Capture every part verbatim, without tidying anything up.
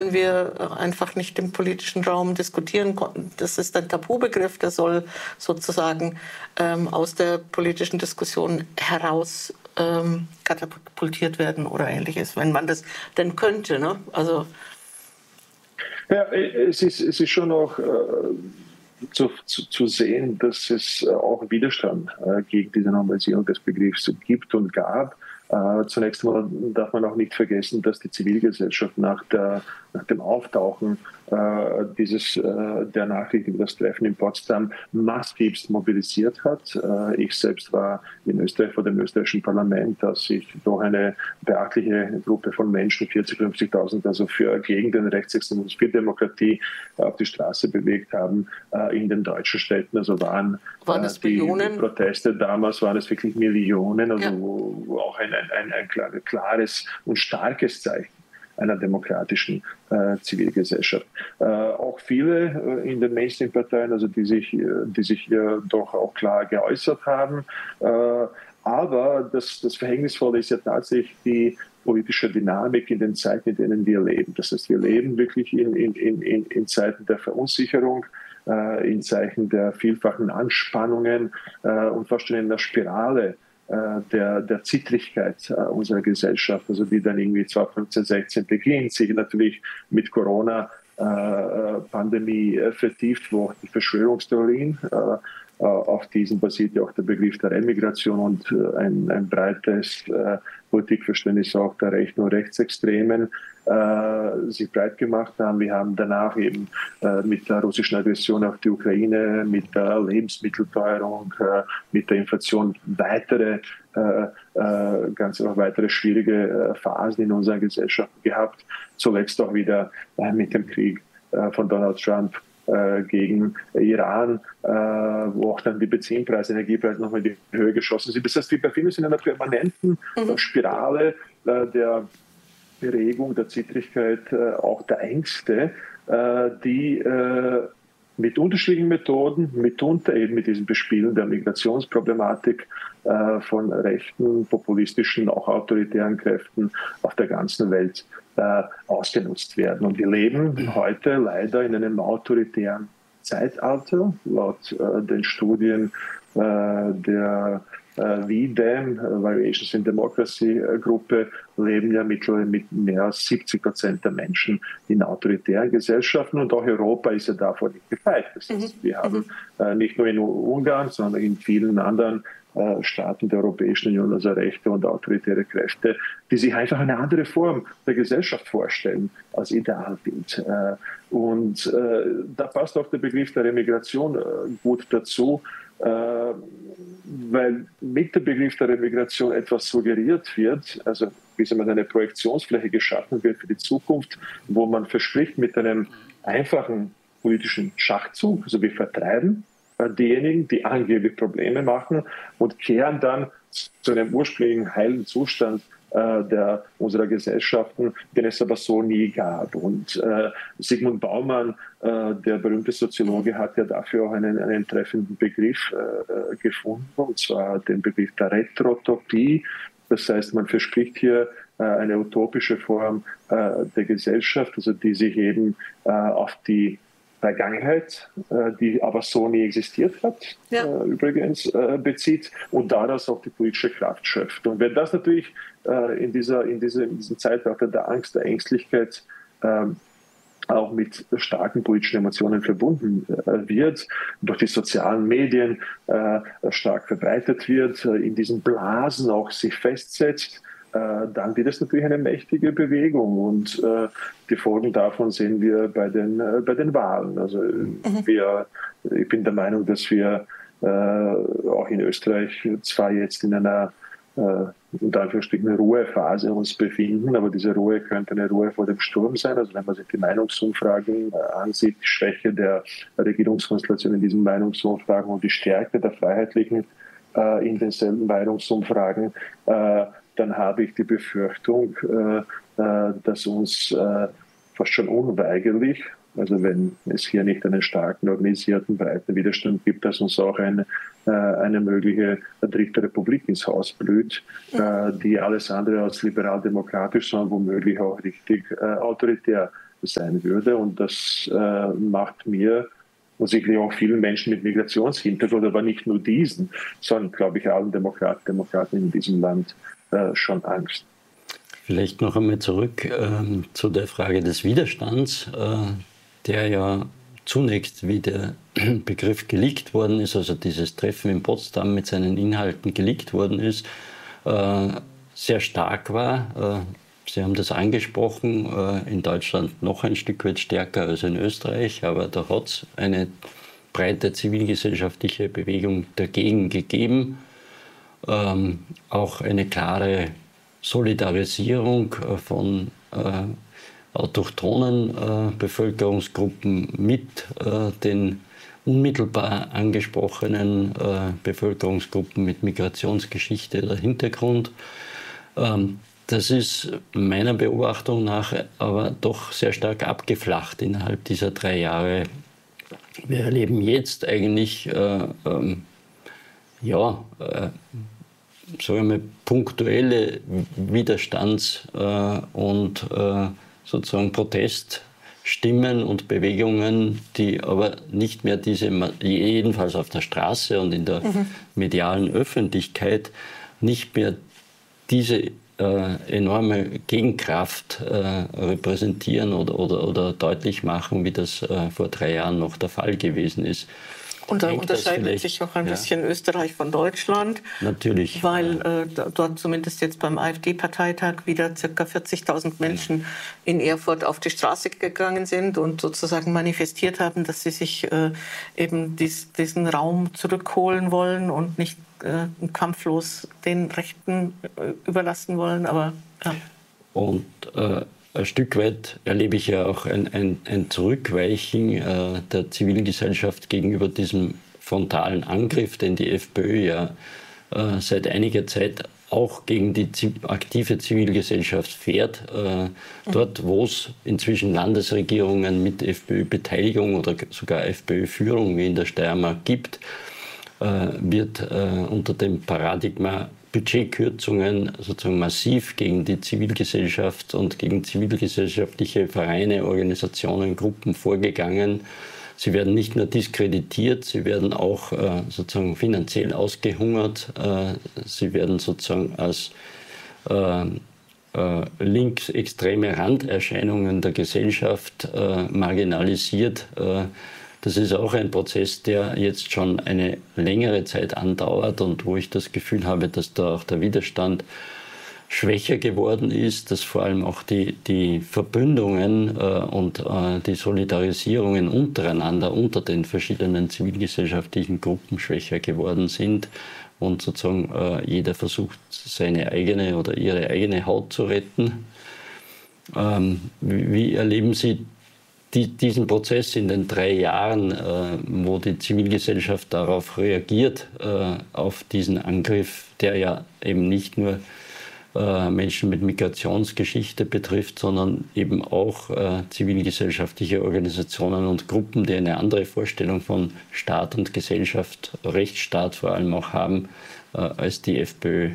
wir einfach nicht im politischen Raum diskutieren konnten. Das ist ein Tabubegriff, der soll sozusagen ähm, aus der politischen Diskussion heraus ähm, katapultiert werden oder Ähnliches, wenn man das denn könnte. Ne? Also ja, es ist, es ist schon auch äh, zu, zu, zu sehen, dass es auch Widerstand äh, gegen diese Normalisierung des Begriffs gibt und gab. Uh, zunächst einmal darf man auch nicht vergessen, dass die Zivilgesellschaft nach, der, nach dem Auftauchen uh, dieses, uh, der Nachricht über das Treffen in Potsdam massivst mobilisiert hat. Uh, ich selbst war in Österreich vor dem österreichischen Parlament, dass sich doch eine beachtliche Gruppe von Menschen, vierzig, fünfzigtausend, also für gegen den Rechtsextremismus, für Demokratie uh, auf die Straße bewegt haben uh, in den deutschen Städten. Also waren, waren das uh, die, Millionen? die Proteste damals, waren es wirklich Millionen, also ja. wo, wo auch ein Ein, ein, ein klares und starkes Zeichen einer demokratischen äh, Zivilgesellschaft. Äh, auch viele äh, in den Mainstream-Parteien, also die sich, die sich äh, doch auch klar geäußert haben. Äh, aber das, das Verhängnisvolle ist ja tatsächlich die politische Dynamik in den Zeiten, in denen wir leben. Das heißt, wir leben wirklich in, in, in, in Zeiten der Verunsicherung, äh, in Zeiten der vielfachen Anspannungen äh, und fast schon in einer Spirale Der, der Zittrigkeit unserer Gesellschaft, also die dann irgendwie zweitausendfünfzehn, sechzehn beginnt, sich natürlich mit Corona-Pandemie vertieft, wo auch die Verschwörungstheorien, auf diesen basiert ja auch der Begriff der Remigration und ein, ein breites Politikverständnis auch der Rechten und Rechtsextremen äh, sich breit gemacht haben. Wir haben danach eben äh, mit der russischen Aggression auf die Ukraine, mit der Lebensmittelteuerung, äh, mit der Inflation weitere, äh, äh, ganz einfach weitere schwierige äh, Phasen in unserer Gesellschaft gehabt. Zuletzt auch wieder äh, mit dem Krieg äh, von Donald Trump äh, gegen Iran, äh, wo auch dann die Benzinpreise, Energiepreise nochmal in die Höhe geschossen sind. Das heißt, wir befinden uns in einer permanenten mhm. Spirale äh, der Beregung, der Zittrigkeit, äh, auch der Ängste, äh, die äh, mit unterschiedlichen Methoden, mitunter eben mit diesem Bespielen der Migrationsproblematik äh, von rechten, populistischen, auch autoritären Kräften auf der ganzen Welt äh, ausgenutzt werden. Und wir leben heute leider in einem autoritären Zeitalter, laut äh, den Studien äh, der Uh, V D E M, uh, Variations in Democracy uh, Gruppe, leben ja mittlerweile mit mehr als siebzig Prozent der Menschen in autoritären Gesellschaften und auch Europa ist ja davor nicht gefeit. Das heißt, wir haben uh, nicht nur in Ungarn, sondern in vielen anderen uh, Staaten der Europäischen Union, also rechte und autoritäre Kräfte, die sich einfach eine andere Form der Gesellschaft vorstellen als Idealbild. Uh, und uh, da passt auch der Begriff der Remigration uh, gut dazu, Uh, weil mit dem Begriff der Remigration etwas suggeriert wird, also wie gesagt, eine Projektionsfläche geschaffen wird für die Zukunft, wo man verspricht mit einem einfachen politischen Schachzug, also wir vertreiben uh, diejenigen, die angeblich Probleme machen und kehren dann zu einem ursprünglichen heilen Zustand der unserer Gesellschaften, den es aber so nie gab. Und äh, Sigmund Baumann, äh, der berühmte Soziologe, hat ja dafür auch einen, einen treffenden Begriff äh, gefunden, und zwar den Begriff der Retrotopie. Das heißt, man verspricht hier äh, eine utopische Form äh, der Gesellschaft, also die sich eben äh, auf die Vergangenheit, die aber so nie existiert hat, ja. äh, übrigens äh, bezieht und daraus auch die politische Kraft schöpft. Und wenn das natürlich äh, in, dieser, in, diese, in diesem Zeitalter der Angst, der Ängstlichkeit äh, auch mit starken politischen Emotionen verbunden äh, wird, durch die sozialen Medien äh, stark verbreitet wird, äh, in diesen Blasen auch sich festsetzt, dann wird es natürlich eine mächtige Bewegung und äh, die Folgen davon sehen wir bei den, äh, bei den Wahlen. Also mhm. wir, ich bin der Meinung, dass wir äh, auch in Österreich zwar jetzt in einer äh, unter Anführungsstrichen Ruhephase uns befinden, aber diese Ruhe könnte eine Ruhe vor dem Sturm sein. Also wenn man sich die Meinungsumfragen äh, ansieht, die Schwäche der Regierungskonstellation in diesen Meinungsumfragen und die Stärke der Freiheitlichen äh, in denselben Meinungsumfragen, äh, dann habe ich die Befürchtung, äh, äh, dass uns äh, fast schon unweigerlich, also wenn es hier nicht einen starken, organisierten, breiten Widerstand gibt, dass uns auch eine, äh, eine mögliche dritte Republik ins Haus blüht, äh, die alles andere als liberal-demokratisch, sondern womöglich auch richtig äh, autoritär sein würde. Und das äh, macht mir und sicherlich auch vielen Menschen mit Migrationshintergrund, aber nicht nur diesen, sondern, glaube ich, allen Demokraten, Demokraten in diesem Land äh, schon Angst. Vielleicht noch einmal zurück äh, zu der Frage des Widerstands, äh, der ja zunächst, wie der Begriff geleakt worden ist, also dieses Treffen in Potsdam mit seinen Inhalten geleakt worden ist, äh, sehr stark war. Äh, Sie haben das angesprochen, äh, in Deutschland noch ein Stück weit stärker als in Österreich, aber da hat es eine breite zivilgesellschaftliche Bewegung dagegen gegeben. Ähm, auch eine klare Solidarisierung äh, von äh, autochthonen äh, Bevölkerungsgruppen mit äh, den unmittelbar angesprochenen äh, Bevölkerungsgruppen mit Migrationsgeschichte oder Hintergrund. Ähm, das ist meiner Beobachtung nach aber doch sehr stark abgeflacht innerhalb dieser drei Jahre. Wir erleben jetzt eigentlich äh, ähm, ja, äh, sagen wir mal, punktuelle Widerstands- äh, und äh, sozusagen Proteststimmen und Bewegungen, die aber nicht mehr diese, jedenfalls auf der Straße und in der mhm. medialen Öffentlichkeit, nicht mehr diese äh, enorme Gegenkraft äh, repräsentieren oder, oder, oder deutlich machen, wie das äh, vor drei Jahren noch der Fall gewesen ist. Und da unterscheidet sich auch ein ja. bisschen Österreich von Deutschland. Natürlich. Weil äh, dort zumindest jetzt beim AfD-Parteitag wieder ca. vierzigtausend Menschen ja. in Erfurt auf die Straße gegangen sind und sozusagen manifestiert haben, dass sie sich äh, eben dies, diesen Raum zurückholen wollen und nicht äh, kampflos den Rechten äh, überlassen wollen. Aber, ja. Und äh ein Stück weit erlebe ich ja auch ein, ein, ein Zurückweichen äh, der Zivilgesellschaft gegenüber diesem frontalen Angriff, den die FPÖ ja äh, seit einiger Zeit auch gegen die aktive Zivilgesellschaft fährt. Äh, dort, wo es inzwischen Landesregierungen mit FPÖ-Beteiligung oder sogar FPÖ-Führung wie in der Steiermark gibt, äh, wird äh, unter dem Paradigma Budgetkürzungen sozusagen massiv gegen die Zivilgesellschaft und gegen zivilgesellschaftliche Vereine, Organisationen, Gruppen vorgegangen. Sie werden nicht nur diskreditiert, sie werden auch äh, sozusagen finanziell ausgehungert. Äh, sie werden sozusagen als äh, äh, linksextreme Randerscheinungen der Gesellschaft äh, marginalisiert. Äh, Das ist auch ein Prozess, der jetzt schon eine längere Zeit andauert und wo ich das Gefühl habe, dass da auch der Widerstand schwächer geworden ist, dass vor allem auch die, die Verbündungen äh, und äh, die Solidarisierungen untereinander, unter den verschiedenen zivilgesellschaftlichen Gruppen schwächer geworden sind und sozusagen äh, jeder versucht, seine eigene oder ihre eigene Haut zu retten. Ähm, wie, wie erleben Sie Die, diesen Prozess in den drei Jahren, äh, wo die Zivilgesellschaft darauf reagiert, äh, auf diesen Angriff, der ja eben nicht nur äh, Menschen mit Migrationsgeschichte betrifft, sondern eben auch äh, zivilgesellschaftliche Organisationen und Gruppen, die eine andere Vorstellung von Staat und Gesellschaft, Rechtsstaat vor allem auch haben, äh, als die FPÖ.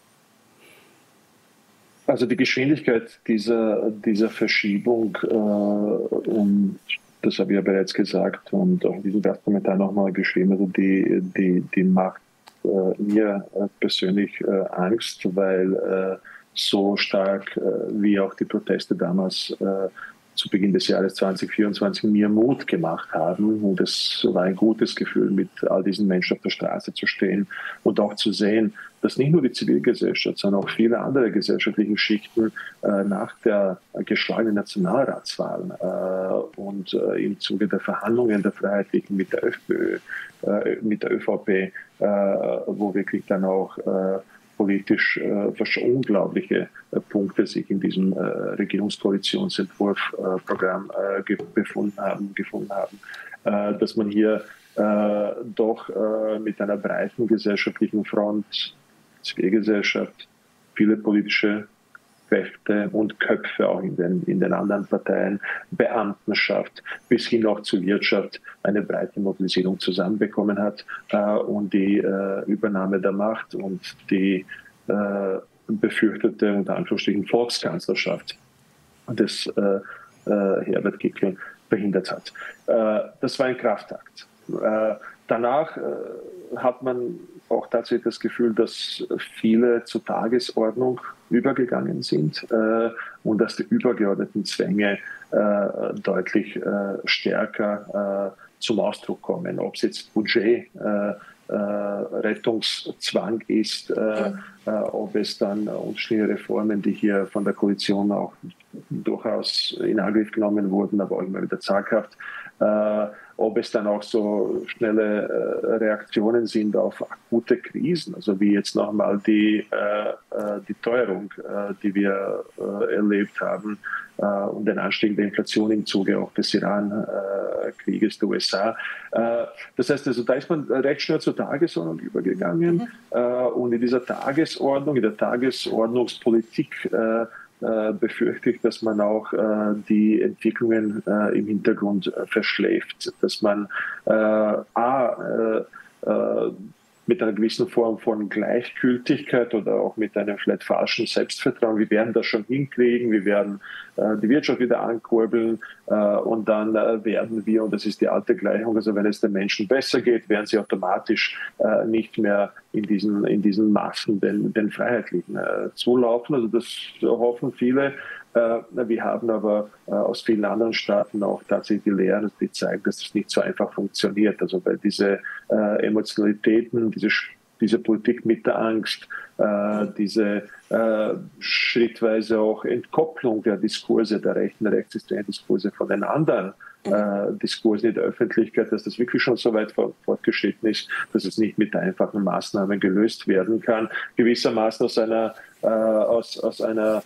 Also die Geschwindigkeit dieser, dieser Verschiebung, äh, und das habe ich ja bereits gesagt und auch in diesem Gastkommentar nochmal geschrieben, also die, die, die macht äh, mir persönlich äh, Angst, weil äh, so stark äh, wie auch die Proteste damals äh, zu Beginn des Jahres zwanzig vierundzwanzig mir Mut gemacht haben. Und es war ein gutes Gefühl, mit all diesen Menschen auf der Straße zu stehen und auch zu sehen, dass nicht nur die Zivilgesellschaft, sondern auch viele andere gesellschaftliche Schichten äh, nach der geschlagenen Nationalratswahl äh, und äh, im Zuge der Verhandlungen der Freiheitlichen mit der FPÖ, äh, mit der ÖVP, äh, wo wirklich dann auch äh, politisch äh, unglaubliche äh, Punkte sich in diesem äh, Regierungskoalitionsentwurfprogramm äh, ge befunden haben, gefunden haben, äh, dass man hier äh, doch äh, mit einer breiten gesellschaftlichen Front, Zivilgesellschaft, viele politische Kräfte und Köpfe auch in den, in den anderen Parteien, Beamtenschaft bis hin auch zur Wirtschaft eine breite Mobilisierung zusammenbekommen hat äh, und die äh, Übernahme der Macht und die äh, befürchtete unter Anführungsstrichen Volkskanzlerschaft des äh, Herbert Kickl verhindert hat. Das war ein Kraftakt. Danach hat man auch tatsächlich das Gefühl, dass viele zur Tagesordnung übergegangen sind und dass die übergeordneten Zwänge deutlich stärker zum Ausdruck kommen. Ob es jetzt Budget, Rettungszwang ist, äh, äh, ob es dann unterschiedliche Reformen, die hier von der Koalition auch durchaus in Angriff genommen wurden, aber auch immer wieder zaghaft, äh, ob es dann auch so schnelle äh, Reaktionen sind auf akute Krisen, also wie jetzt nochmal die, äh, die Teuerung, äh, die wir äh, erlebt haben äh, und den Anstieg der Inflation im Zuge auch des Iran-Krieges der U S A. Äh, das heißt, also, da ist man recht schnell zur Tagesordnung übergegangen mhm. äh, und in dieser Tagesordnung, in der Tagesordnungspolitik äh, Äh, befürchte ich, dass man auch äh, die Entwicklungen äh, im Hintergrund äh, verschläft, dass man äh, a, äh, äh, mit einer gewissen Form von Gleichgültigkeit oder auch mit einem vielleicht falschen Selbstvertrauen, wir werden das schon hinkriegen, wir werden äh, die Wirtschaft wieder ankurbeln äh, und dann äh, werden wir, und das ist die alte Gleichung, also wenn es den Menschen besser geht, werden sie automatisch äh, nicht mehr in diesen, in diesen Massen den, den Freiheitlichen äh, zulaufen. Also das hoffen viele. Äh, wir haben aber äh, aus vielen anderen Staaten auch tatsächlich die Lehren, die zeigen, dass das nicht so einfach funktioniert. Also weil diese äh, Emotionalitäten, diese, diese Politik mit der Angst, äh, diese äh, schrittweise auch Entkopplung der Diskurse, der rechten, rechtsextremen Diskurse von den anderen äh, Diskursen in der Öffentlichkeit, dass das wirklich schon so weit fortgeschritten ist, dass es nicht mit einfachen Maßnahmen gelöst werden kann. Gewissermaßen aus einer, äh, aus, aus einer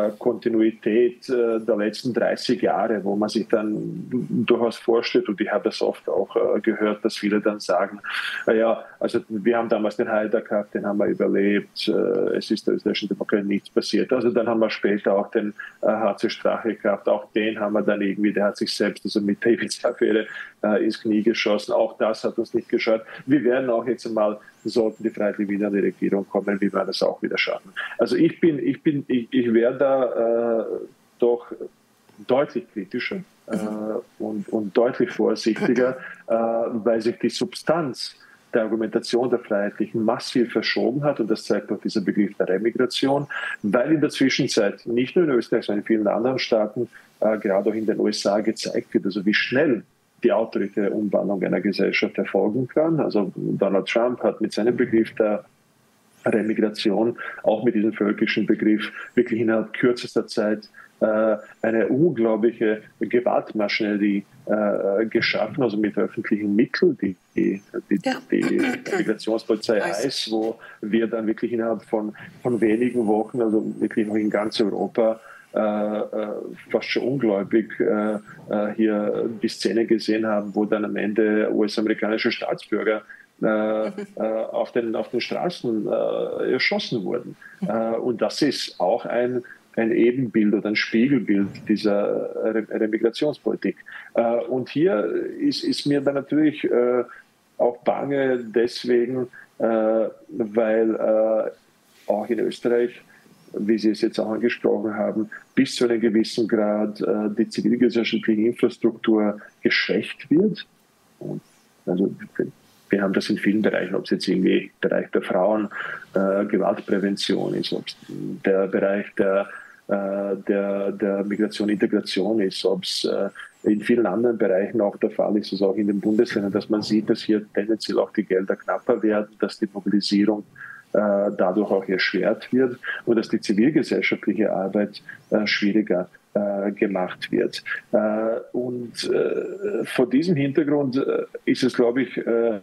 Kontinuität der letzten dreißig Jahre, wo man sich dann durchaus vorstellt, und ich habe das oft auch gehört, dass viele dann sagen, ja, also wir haben damals den Haider gehabt, den haben wir überlebt, es ist der österreichischen Demokratie nichts passiert. Also dann haben wir später auch den H C Strache gehabt, auch den haben wir dann irgendwie, der hat sich selbst also mit Davids-Affäre ins Knie geschossen, auch das hat uns nicht geschadet. Wir werden auch jetzt einmal, sollten die Freiheitlichen wieder an die Regierung kommen, wie wir das auch wieder schaffen. Also ich bin, ich bin, ich, ich wäre da äh, doch deutlich kritischer äh, und, und deutlich vorsichtiger, äh, weil sich die Substanz der Argumentation der Freiheitlichen massiv verschoben hat, und das zeigt auch dieser Begriff der Remigration, weil in der Zwischenzeit nicht nur in Österreich, sondern in vielen anderen Staaten, äh, gerade auch in den U S A gezeigt wird, also wie schnell die autoritäre Umwandlung einer Gesellschaft erfolgen kann. Also Donald Trump hat mit seinem Begriff der Remigration, auch mit diesem völkischen Begriff, wirklich innerhalb kürzester Zeit äh, eine unglaubliche Gewaltmaschinerie äh, geschaffen, also mit öffentlichen Mitteln, die, die, die, ja. die Migrationspolizei I C E, wo wir dann wirklich innerhalb von, von wenigen Wochen, also wirklich noch in ganz Europa, Äh, äh, fast schon ungläubig äh, äh, hier die Szene gesehen haben, wo dann am Ende U S-amerikanische Staatsbürger äh, äh, auf, den, auf den Straßen äh, erschossen wurden. Äh, und das ist auch ein, ein Ebenbild oder ein Spiegelbild dieser Re Remigrationspolitik. Äh, und hier ist, ist mir dann natürlich äh, auch bange deswegen, äh, weil äh, auch in Österreich, wie Sie es jetzt auch angesprochen haben, bis zu einem gewissen Grad äh, die zivilgesellschaftliche Infrastruktur geschwächt wird. Und also wir haben das in vielen Bereichen, ob es jetzt irgendwie der Bereich der Frauen, äh, Gewaltprävention ist, ob es der Bereich der, äh, der, der Migration, Integration ist, ob es äh, in vielen anderen Bereichen auch der Fall ist, also auch in den Bundesländern, dass man sieht, dass hier tendenziell auch die Gelder knapper werden, dass die Mobilisierung dadurch auch erschwert wird und dass die zivilgesellschaftliche Arbeit äh, schwieriger äh, gemacht wird. Äh, und äh, vor diesem Hintergrund äh, ist es, glaube ich, äh,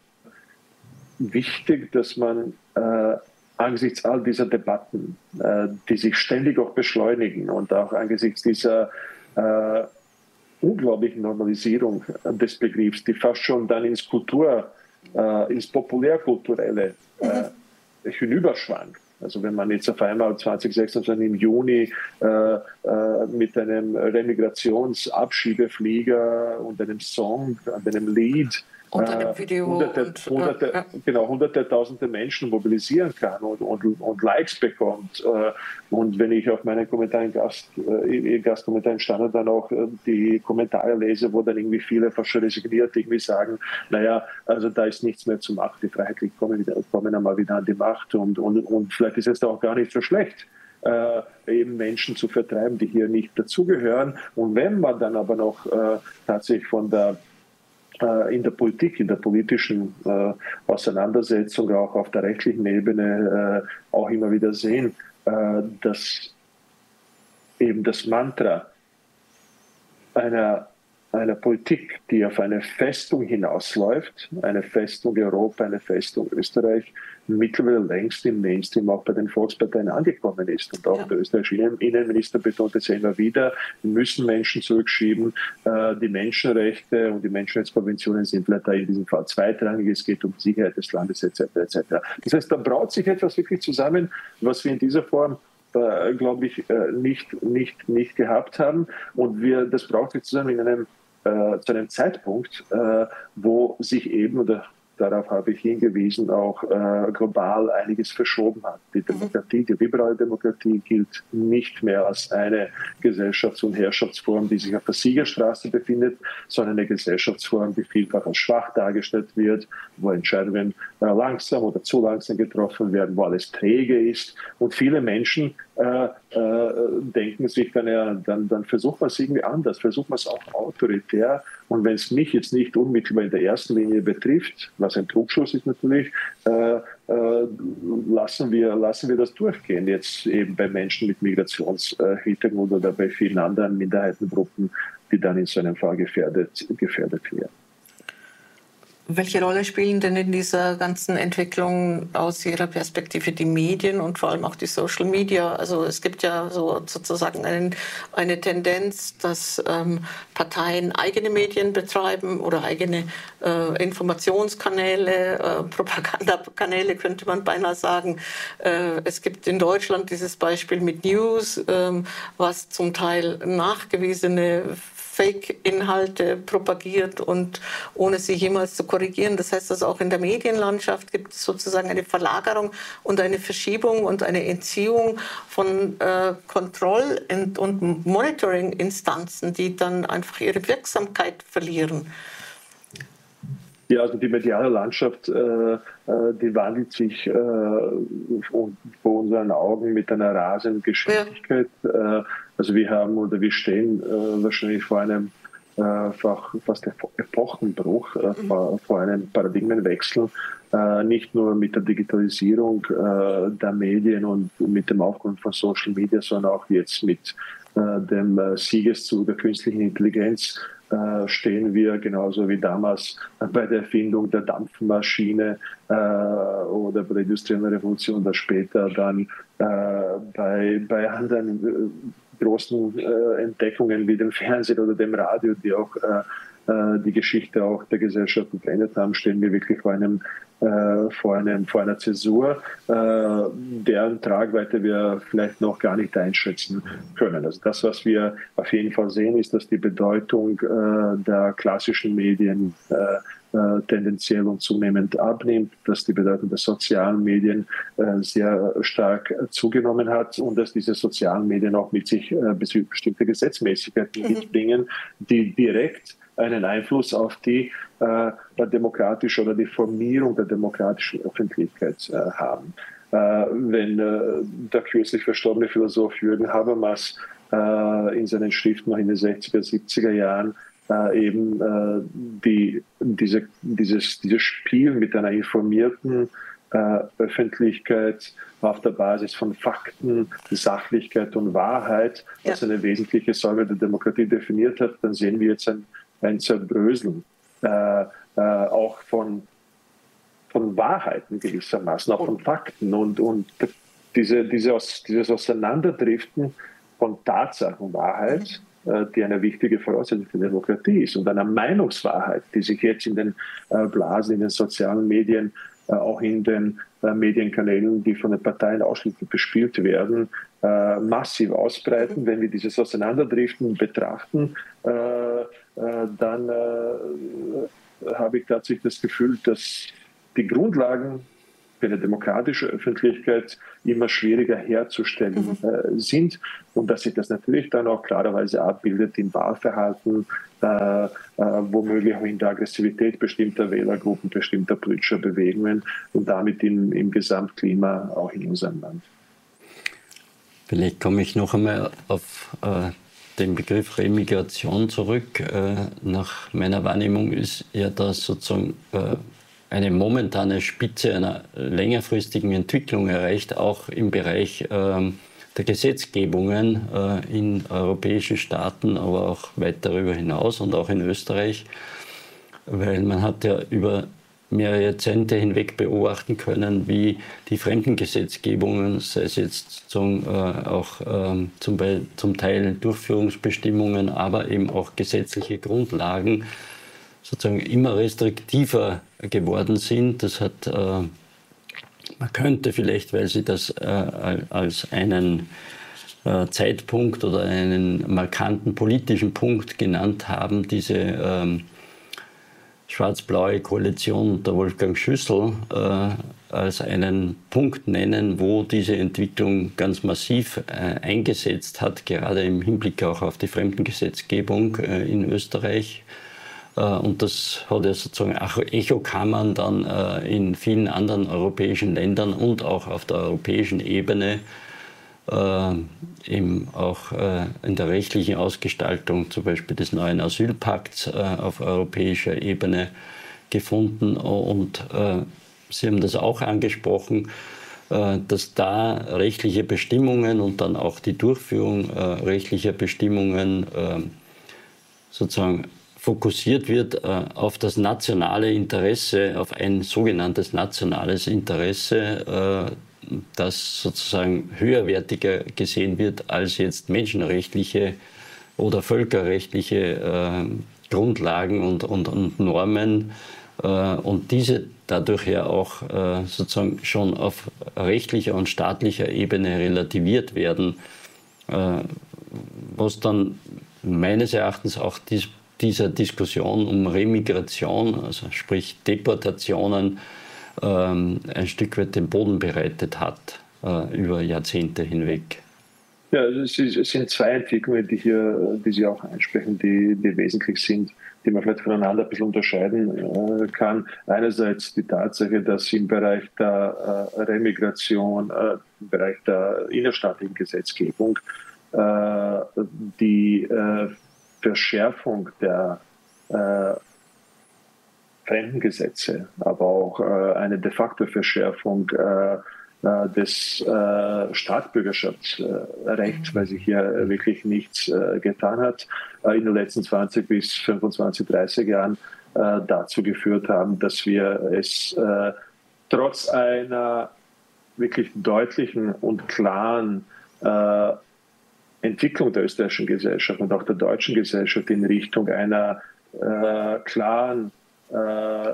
wichtig, dass man äh, angesichts all dieser Debatten, äh, die sich ständig auch beschleunigen und auch angesichts dieser äh, unglaublichen Normalisierung des Begriffs, die fast schon dann ins Kultur, äh, ins Populärkulturelle äh, hinüberschwankt. Also wenn man jetzt auf einmal zwanzig sechsundzwanzig im Juni äh, äh, mit einem Remigrationsabschiebeflieger und einem Song, einem Lied unter einem Video hunderte, und, hunderte, ja. genau, hunderte, tausende Menschen mobilisieren kann und, und, und Likes bekommt. Und wenn ich auf meinen Kommentaren, Gast, äh, Gastkommentaren Standard dann auch die Kommentare lese, wo dann irgendwie viele fast schon resigniert irgendwie sagen, naja, also da ist nichts mehr zu machen, die Freiheitlichen kommen, wieder, kommen einmal wieder an die Macht und, und, und vielleicht ist es auch gar nicht so schlecht, Äh, eben Menschen zu vertreiben, die hier nicht dazugehören. Und wenn man dann aber noch äh, tatsächlich von der äh, in der Politik, in der politischen äh, Auseinandersetzung, auch auf der rechtlichen Ebene äh, auch immer wieder sehen, äh, dass eben das Mantra einer einer Politik, die auf eine Festung hinausläuft, eine Festung Europa, eine Festung Österreich, mittlerweile längst im Mainstream auch bei den Volksparteien angekommen ist. Und auch ja. der österreichische Innenminister betont es ja immer wieder, wir müssen Menschen zurückschieben. Die Menschenrechte und die Menschenrechtskonventionen sind leider in diesem Fall zweitrangig. Es geht um die Sicherheit des Landes et cetera et cetera. Das heißt, da braut sich etwas wirklich zusammen, was wir in dieser Form glaube ich, nicht, nicht, nicht gehabt haben. Und wir, das braucht sich zusammen in einem, äh, zu einem Zeitpunkt, äh, wo sich eben, oder darauf habe ich hingewiesen, auch äh, global einiges verschoben hat. Die Demokratie, die liberale Demokratie gilt nicht mehr als eine Gesellschafts- und Herrschaftsform, die sich auf der Siegerstraße befindet, sondern eine Gesellschaftsform, die vielfach als schwach dargestellt wird, wo Entscheidungen äh, langsam oder zu langsam getroffen werden, wo alles träge ist. Und viele Menschen äh, äh, denken sich dann, ja, dann, dann versucht man es irgendwie anders, versucht man es auch autoritär. Und wenn es mich jetzt nicht unmittelbar in der ersten Linie betrifft, was ein Trugschluss ist natürlich, äh, äh, lassen, wir, lassen wir das durchgehen. Jetzt eben bei Menschen mit Migrationshintergrund oder bei vielen anderen Minderheitengruppen, die dann in so einem Fall gefährdet, gefährdet werden. Welche Rolle spielen denn in dieser ganzen Entwicklung aus Ihrer Perspektive die Medien und vor allem auch die Social Media? Also es gibt ja so sozusagen einen, eine Tendenz, dass ähm, Parteien eigene Medien betreiben oder eigene äh, Informationskanäle, äh, Propagandakanäle könnte man beinahe sagen. Äh, es gibt in Deutschland dieses Beispiel mit News, äh, was zum Teil nachgewiesene Fake-Inhalte propagiert und ohne sie jemals zu korrigieren. Das heißt, also auch in der Medienlandschaft gibt es sozusagen eine Verlagerung und eine Verschiebung und eine Entziehung von äh, Kontroll- und Monitoring-Instanzen, die dann einfach ihre Wirksamkeit verlieren. Ja, also die mediale Landschaft, äh, die wandelt sich äh, vor unseren Augen mit einer rasenden Geschwindigkeit. Ja. Äh, also wir haben oder wir stehen äh, wahrscheinlich vor einem äh, fast Epochenbruch, äh, mhm. vor, vor einem Paradigmenwechsel, äh, nicht nur mit der Digitalisierung äh, der Medien und mit dem Aufkommen von Social Media, sondern auch jetzt mit äh, dem äh, Siegeszug der künstlichen Intelligenz. Äh, stehen wir genauso wie damals bei der Erfindung der Dampfmaschine äh, oder bei der industriellen Revolution, oder später dann äh, bei, bei anderen äh, großen äh, Entdeckungen wie dem Fernsehen oder dem Radio, die auch äh, äh, die Geschichte auch der Gesellschaft verändert haben, stehen wir wirklich vor einem äh, vor einem vor einer Zäsur, äh, deren Tragweite wir vielleicht noch gar nicht einschätzen können. Also das, was wir auf jeden Fall sehen, ist, dass die Bedeutung äh, der klassischen Medien äh, äh, tendenziell und zunehmend abnimmt, dass die Bedeutung der sozialen Medien äh, sehr stark zugenommen hat und dass diese sozialen Medien auch mit sich äh, bestimmte Gesetzmäßigkeiten mhm. mitbringen, die direkt einen Einfluss auf die äh, demokratische oder die Formierung der demokratischen Öffentlichkeit äh, haben. Äh, wenn äh, der kürzlich verstorbene Philosoph Jürgen Habermas äh, in seinen Schriften noch in den sechziger, siebziger Jahren äh, eben äh, die, diese, dieses, dieses Spiel mit einer informierten äh, Öffentlichkeit auf der Basis von Fakten, Sachlichkeit und Wahrheit ja. als eine wesentliche Säule der Demokratie definiert hat, dann sehen wir jetzt ein ein Zerbröseln äh, äh, auch von, von Wahrheiten gewissermaßen, auch von Fakten und, und diese, diese aus, dieses Auseinanderdriften von Tatsachenwahrheit, äh, die eine wichtige Voraussetzung für Demokratie ist, und einer Meinungswahrheit, die sich jetzt in den äh, Blasen, in den sozialen Medien, äh, auch in den äh, Medienkanälen, die von den Parteien ausschließlich bespielt werden, äh, massiv ausbreiten. Wenn wir dieses Auseinanderdriften betrachten, äh, dann äh, habe ich tatsächlich das Gefühl, dass die Grundlagen für eine demokratische Öffentlichkeit immer schwieriger herzustellen mhm. äh, sind und dass sich das natürlich dann auch klarerweise abbildet im Wahlverhalten, äh, äh, womöglich auch in der Aggressivität bestimmter Wählergruppen, bestimmter politischer Bewegungen und damit im, im Gesamtklima auch in unserem Land. Vielleicht komme ich noch einmal auf äh, den Begriff Remigration zurück. Äh, nach meiner Wahrnehmung ist ja das sozusagen äh, eine momentane Spitze einer längerfristigen Entwicklung erreicht, auch im Bereich äh, der Gesetzgebungen äh, in europäischen Staaten, aber auch weit darüber hinaus und auch in Österreich. Weil man hat ja über mehrere Jahrzehnte hinweg beobachten können, wie die Fremdengesetzgebungen, sei es jetzt zum, äh, auch ähm, zum, zum Teil Durchführungsbestimmungen, aber eben auch gesetzliche Grundlagen, sozusagen immer restriktiver geworden sind. Das hat, äh, man könnte vielleicht, weil Sie das äh, als einen äh, Zeitpunkt oder einen markanten politischen Punkt genannt haben, diese ähm, schwarz-blaue Koalition unter Wolfgang Schüssel äh, als einen Punkt nennen, wo diese Entwicklung ganz massiv äh, eingesetzt hat, gerade im Hinblick auch auf die Fremdengesetzgebung äh, in Österreich. Und das hat ja sozusagen Echokammern dann in vielen anderen europäischen Ländern und auch auf der europäischen Ebene, eben auch in der rechtlichen Ausgestaltung zum Beispiel des neuen Asylpakts auf europäischer Ebene gefunden. Und Sie haben das auch angesprochen, dass da rechtliche Bestimmungen und dann auch die Durchführung rechtlicher Bestimmungen sozusagen fokussiert wird äh, auf das nationale Interesse, auf ein sogenanntes nationales Interesse, äh, das sozusagen höherwertiger gesehen wird als jetzt menschenrechtliche oder völkerrechtliche äh, Grundlagen und, und, und Normen äh, und diese dadurch ja auch äh, sozusagen schon auf rechtlicher und staatlicher Ebene relativiert werden, äh, was dann meines Erachtens auch dies dieser Diskussion um Remigration, also sprich Deportationen, ähm, ein Stück weit den Boden bereitet hat äh, über Jahrzehnte hinweg. Ja, es sind zwei Entwicklungen, die, hier, die Sie auch ansprechen, die, die wesentlich sind, die man vielleicht voneinander ein bisschen unterscheiden äh, kann. Einerseits die Tatsache, dass im Bereich der äh, Remigration, äh, im Bereich der innerstaatlichen Gesetzgebung äh, die äh, Verschärfung der äh, Fremdengesetze, aber auch äh, eine de facto Verschärfung äh, äh, des äh, Staatsbürgerschaftsrechts, weil sich hier wirklich nichts äh, getan hat, äh, in den letzten zwanzig bis fünfundzwanzig, dreißig Jahren äh, dazu geführt haben, dass wir es äh, trotz einer wirklich deutlichen und klaren äh, Entwicklung der österreichischen Gesellschaft und auch der deutschen Gesellschaft in Richtung einer äh, klaren, äh,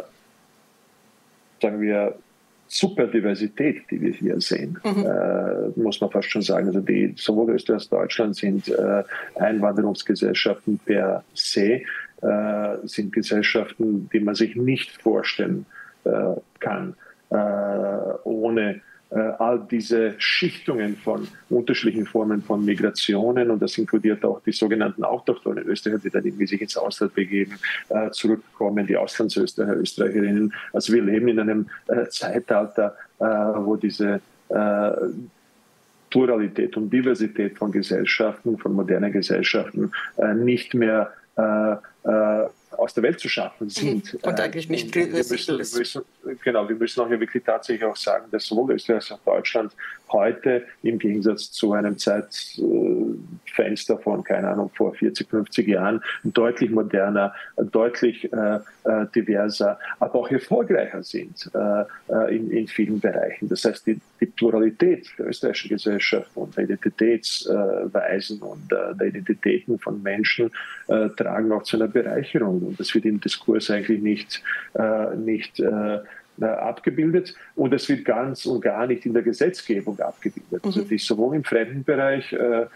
sagen wir, Superdiversität, die wir hier sehen, mhm. äh, muss man fast schon sagen. Also die, sowohl Österreich als auch Deutschland sind äh, Einwanderungsgesellschaften per se, äh, sind Gesellschaften, die man sich nicht vorstellen äh, kann, äh, ohne all diese Schichtungen von unterschiedlichen Formen von Migrationen, und das inkludiert auch die sogenannten autochthonen Österreicher, die dann irgendwie sich ins Ausland begeben, äh, zurückkommen, die Auslandsösterreicher, Österreicherinnen. Also wir leben in einem äh, Zeitalter, äh, wo diese äh, Pluralität und Diversität von Gesellschaften, von modernen Gesellschaften äh, nicht mehr äh, äh, aus der Welt zu schaffen sind. Und eigentlich nicht wir müssen, müssen, Genau, wir müssen auch ja wirklich tatsächlich auch sagen, dass sowohl Österreich als auch Deutschland heute im Gegensatz zu einem Zeitfenster von, keine Ahnung, vor vierzig, fünfzig Jahren deutlich moderner, deutlich äh, diverser, aber auch erfolgreicher sind äh, in, in vielen Bereichen. Das heißt, die, die Pluralität der österreichischen Gesellschaft und der Identitätsweisen und äh, der Identitäten von Menschen äh, tragen auch zu einer Bereicherung. Und das wird im Diskurs eigentlich nicht, äh, nicht äh, abgebildet, und es wird ganz und gar nicht in der Gesetzgebung abgebildet. Mhm. Also die sowohl im Fremdenbereich äh,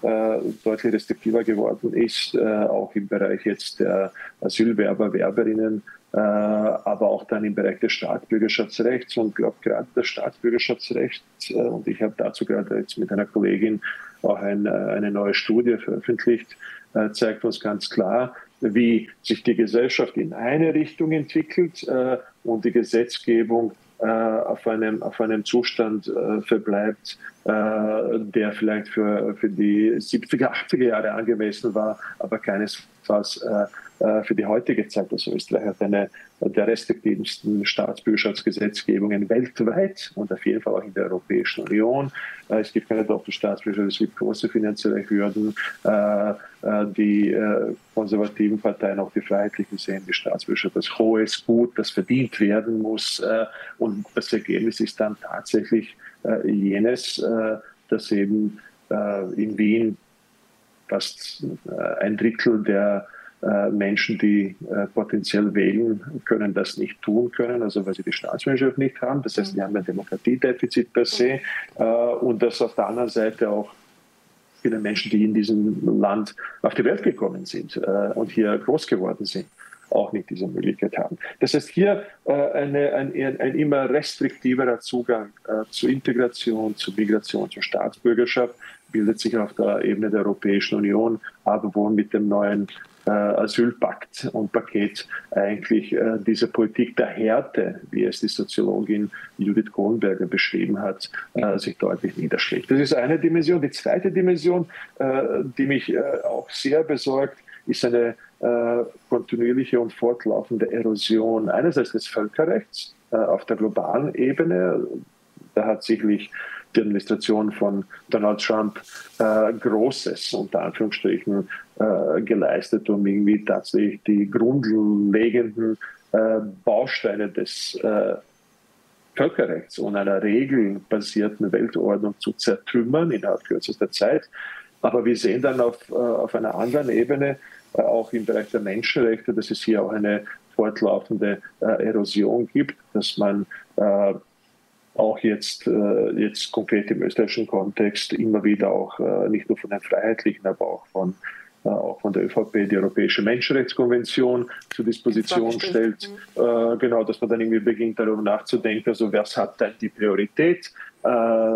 äh, deutlich restriktiver geworden ist, äh, auch im Bereich jetzt der Asylwerber, Werberinnen, äh, aber auch dann im Bereich des Staatsbürgerschaftsrechts. Und ich glaube, gerade das Staatsbürgerschaftsrecht, äh, und ich habe dazu gerade jetzt mit einer Kollegin auch ein, eine neue Studie veröffentlicht, äh, zeigt uns ganz klar, wie sich die Gesellschaft in eine Richtung entwickelt äh, und die Gesetzgebung äh, auf, einem, auf einem Zustand äh, verbleibt, äh, der vielleicht für, für die siebziger, achtziger Jahre angemessen war, aber keinesfalls äh, für die heutige Zeit. Also Österreich hat eine der restriktivsten Staatsbürgerschaftsgesetzgebungen weltweit und auf jeden Fall auch in der Europäischen Union. Es gibt keine Doppelstaatsbürgerschaft, es gibt große finanzielle Hürden. Die konservativen Parteien, auch die Freiheitlichen, sehen die Staatsbürgerschaft als hohes Gut, das verdient werden muss. Und das Ergebnis ist dann tatsächlich jenes, dass eben in Wien fast ein Drittel der Menschen, die äh, potenziell wählen, können das nicht tun können, also weil sie die Staatsbürgerschaft nicht haben. Das heißt, wir haben ein Demokratiedefizit per se äh, und dass auf der anderen Seite auch viele Menschen, die in diesem Land auf die Welt gekommen sind äh, und hier groß geworden sind, auch nicht diese Möglichkeit haben. Das heißt, hier äh, eine, ein, ein immer restriktiverer Zugang äh, zur Integration, zur Migration, zur Staatsbürgerschaft bildet sich auf der Ebene der Europäischen Union, aber wohl mit dem neuen äh, Asylpakt und Paket eigentlich äh, diese Politik der Härte, wie es die Soziologin Judith Kronberger beschrieben hat, äh, sich deutlich niederschlägt. Das ist eine Dimension. Die zweite Dimension, äh, die mich äh, auch sehr besorgt, ist eine äh, kontinuierliche und fortlaufende Erosion einerseits des Völkerrechts äh, auf der globalen Ebene. Da hat sicherlich die Administration von Donald Trump äh, Großes, unter Anführungsstrichen, äh, geleistet, um irgendwie tatsächlich die grundlegenden äh, Bausteine des äh, Völkerrechts und einer regelbasierten Weltordnung zu zertrümmern innerhalb kürzester Zeit. Aber wir sehen dann auf, äh, auf einer anderen Ebene, äh, auch im Bereich der Menschenrechte, dass es hier auch eine fortlaufende äh, Erosion gibt, dass man äh, auch jetzt, äh, jetzt konkret im österreichischen Kontext immer wieder auch äh, nicht nur von den Freiheitlichen, aber auch von, äh, auch von der ÖVP die Europäische Menschenrechtskonvention zur Disposition stellt. Äh, genau, dass man dann irgendwie beginnt, darüber nachzudenken, also was hat denn die Priorität, äh,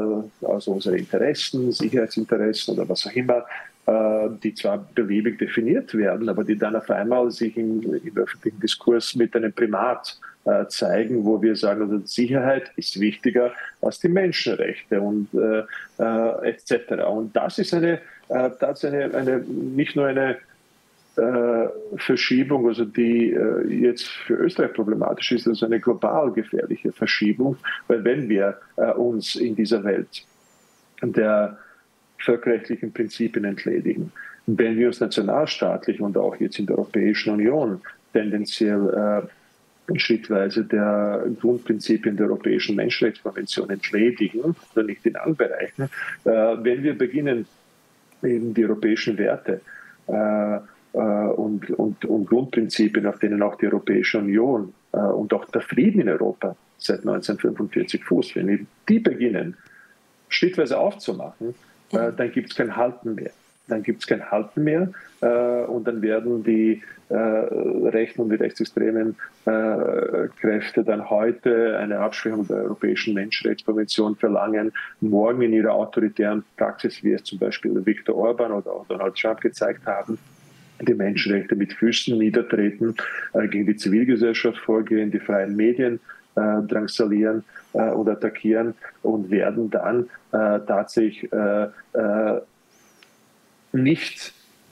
also unsere Interessen, Sicherheitsinteressen oder was auch immer, äh, die zwar beliebig definiert werden, aber die dann auf einmal sich im, im öffentlichen Diskurs mit einem Primat zeigen, wo wir sagen, also Sicherheit ist wichtiger als die Menschenrechte und äh, äh, et cetera. Und das ist eine, äh, das ist eine, eine nicht nur eine äh, Verschiebung, also die äh, jetzt für Österreich problematisch ist, also eine global gefährliche Verschiebung, weil wenn wir äh, uns in dieser Welt der völkerrechtlichen Prinzipien entledigen, wenn wir uns nationalstaatlich und auch jetzt in der Europäischen Union tendenziell äh, schrittweise der Grundprinzipien der Europäischen Menschenrechtskonvention entledigen, oder nicht in allen Bereichen. Äh, wenn wir beginnen, eben die europäischen Werte äh, äh, und, und, und Grundprinzipien, auf denen auch die Europäische Union äh, und auch der Frieden in Europa seit neunzehnhundertfünfundvierzig fußt, wenn wir die beginnen, schrittweise aufzumachen, äh, dann gibt es kein Halten mehr. Dann gibt es kein Halten mehr äh, und dann werden die äh, rechten und die rechtsextremen äh, Kräfte dann heute eine Abschwächung der Europäischen Menschenrechtskonvention verlangen, morgen in ihrer autoritären Praxis, wie es zum Beispiel Viktor Orban oder auch Donald Trump gezeigt haben, die Menschenrechte mit Füßen niedertreten, äh, gegen die Zivilgesellschaft vorgehen, die freien Medien äh, drangsalieren äh, und attackieren und werden dann äh, tatsächlich äh, äh, nicht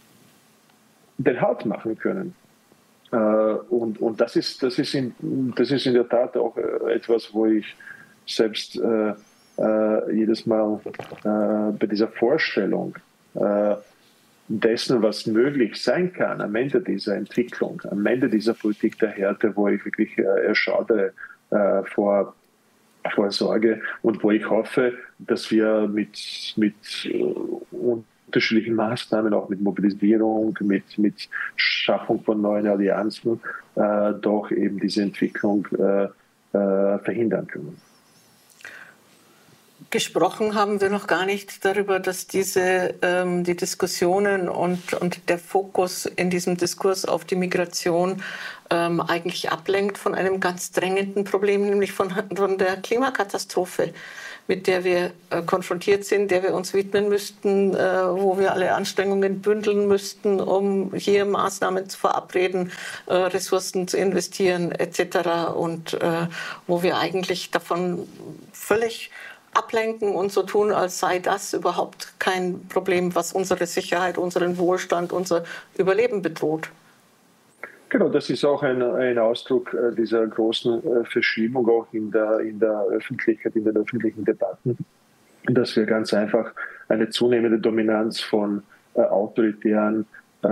den Halt machen können. Äh, und und das, ist, das, ist in, das ist in der Tat auch äh, etwas, wo ich selbst äh, äh, jedes Mal äh, bei dieser Vorstellung äh, dessen, was möglich sein kann am Ende dieser Entwicklung, am Ende dieser Politik der Härte, wo ich wirklich äh, erschaudere äh, vor vor Sorge und wo ich hoffe, dass wir mit, mit uh, unterschiedlichen Maßnahmen, auch mit Mobilisierung, mit, mit Schaffung von neuen Allianzen, äh, doch eben diese Entwicklung äh, äh, verhindern können. Gesprochen haben wir noch gar nicht darüber, dass diese, ähm, die Diskussionen und, und der Fokus in diesem Diskurs auf die Migration ähm, eigentlich ablenkt von einem ganz drängenden Problem, nämlich von, von der Klimakatastrophe, mit der wir äh, konfrontiert sind, der wir uns widmen müssten, äh, wo wir alle Anstrengungen bündeln müssten, um hier Maßnahmen zu verabreden, äh, Ressourcen zu investieren et cetera. Und äh, wo wir eigentlich davon völlig ablenken und so tun, als sei das überhaupt kein Problem, was unsere Sicherheit, unseren Wohlstand, unser Überleben bedroht. Genau, das ist auch ein, ein Ausdruck äh, dieser großen äh, Verschiebung auch in der, in der Öffentlichkeit, in den öffentlichen Debatten, dass wir ganz einfach eine zunehmende Dominanz von äh, autoritären äh,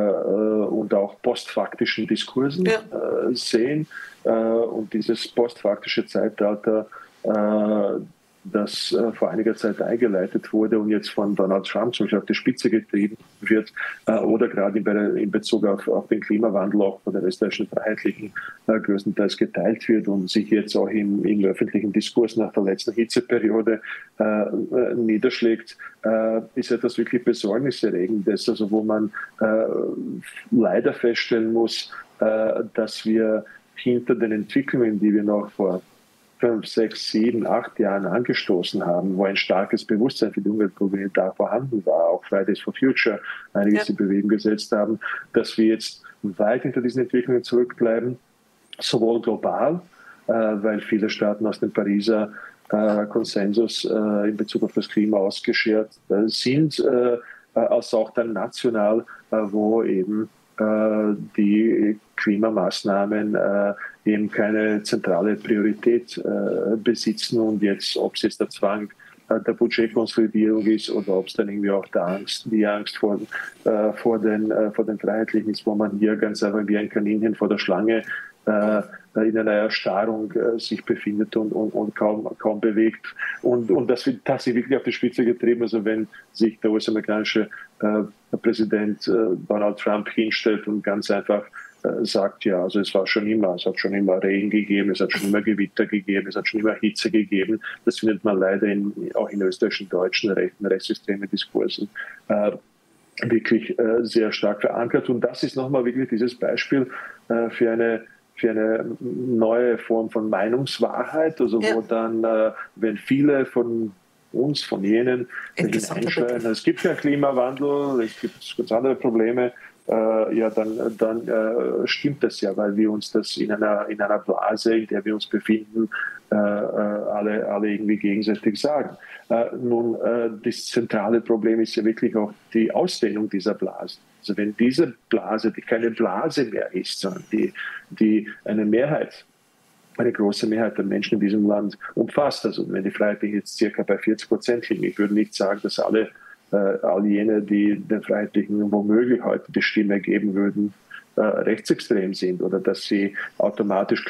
und auch postfaktischen Diskursen ja. äh, sehen. Äh, und dieses postfaktische Zeitalter, äh, das äh, vor einiger Zeit eingeleitet wurde und jetzt von Donald Trump zum Beispiel auf die Spitze getrieben wird, äh, oder gerade in, in Bezug auf, auf den Klimawandel auch von den österreichischen Freiheitlichen äh, größtenteils geteilt wird und sich jetzt auch im, im öffentlichen Diskurs nach der letzten Hitzeperiode äh, niederschlägt, äh, ist etwas wirklich Besorgniserregendes, also wo man äh, leider feststellen muss, äh, dass wir hinter den Entwicklungen, die wir noch vor fünf, sechs, sieben, acht Jahren angestoßen haben, wo ein starkes Bewusstsein für die Umweltprobleme da vorhanden war, auch Fridays for Future einiges ja. in Bewegung gesetzt haben, dass wir jetzt weit hinter diesen Entwicklungen zurückbleiben, sowohl global, äh, weil viele Staaten aus dem Pariser äh, Konsensus äh, in Bezug auf das Klima ausgeschert äh, sind, äh, als auch dann national, äh, wo eben äh, die Klimamaßnahmen äh, eben keine zentrale Priorität äh, besitzen und jetzt, ob es jetzt der Zwang äh, der Budgetkonsolidierung ist oder ob es dann irgendwie auch der Angst, die Angst vor, äh, vor, den, äh, vor den Freiheitlichen ist, wo man hier ganz einfach wie ein Kaninchen vor der Schlange äh, in einer Erstarrung äh, sich befindet und, und, und kaum, kaum bewegt. Und, und das wird tatsächlich wirklich auf die Spitze getrieben. Also wenn sich der U S-amerikanische äh, Präsident äh, Donald Trump hinstellt und ganz einfach sagt, ja, also es war schon immer, es hat schon immer Regen gegeben, es hat schon immer Gewitter gegeben, es hat schon immer Hitze gegeben. Das findet man leider in, auch in österreichischen, deutschen, rechten, rechtsextremen Diskursen äh, wirklich äh, sehr stark verankert. Und das ist nochmal wirklich dieses Beispiel äh, für eine für eine neue Form von Meinungswahrheit, also ja. wo dann, äh, wenn viele von uns, von jenen, hineinschreien, es gibt keinen Klimawandel, es gibt ganz andere Probleme, Äh, ja, dann, dann äh, stimmt das ja, weil wir uns das in einer, in einer Blase, in der wir uns befinden, äh, alle, alle irgendwie gegenseitig sagen. Äh, nun, äh, das zentrale Problem ist ja wirklich auch die Ausdehnung dieser Blasen. Also wenn diese Blase, die keine Blase mehr ist, sondern die, die eine Mehrheit, eine große Mehrheit der Menschen in diesem Land umfasst, also wenn die Freiheitlichen jetzt circa bei vierzig Prozent liegen, ich würde nicht sagen, dass alle Uh, all jene, die den Freiheitlichen womöglich heute die Stimme geben würden, uh, rechtsextrem sind oder dass sie automatisch